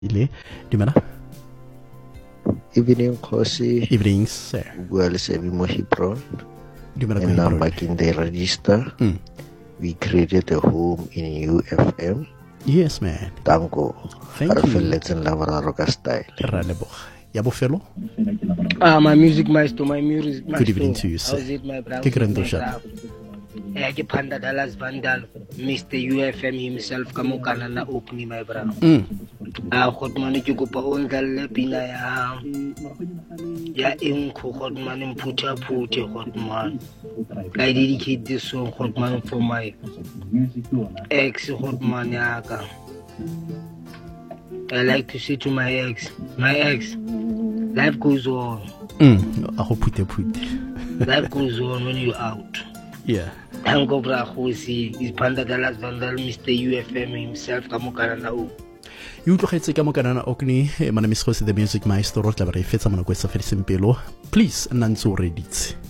Ile, dumela. Evening, Khosi. Evening, sir. Well, Sebi Mohibron. Dumela And ko I'm back in the register. We created a home in UFM. Yes, man. Tango. Thank you. Let's Lavararoka style. Ra leboga. Ya bofelo. My music maestro, my music maestro. Good evening to you, sir. How's it, my brother? Ke krendo sha. Ke Panda Dallas Vandal, Mr. UFM himself, kamukana na opening, my brother. Khotmane ke kopa o ngalle pina ya enko Khotmane mputha Khotmane. I dedicate this song Khotmane for my ex Khotmane yaka. I like to say to my ex, life goes on. A go pute. Life goes on when you're out. Yeah. Tango bra Khosi is Panda Dallas Vandal, Mr. UFM himself, kamukana na o. You utlogetse ka mokanana okni my name is Khosi the music maestro tla ba re fetsa mona go sa fediseng pelo. Please nna ntse o reditse.